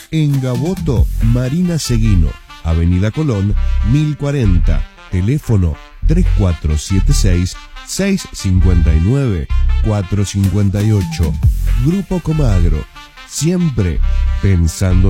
En Gaboto, Marina Seguino, Avenida Colón, 1040, teléfono 3476-659-458. Grupo Comagro, siempre pensando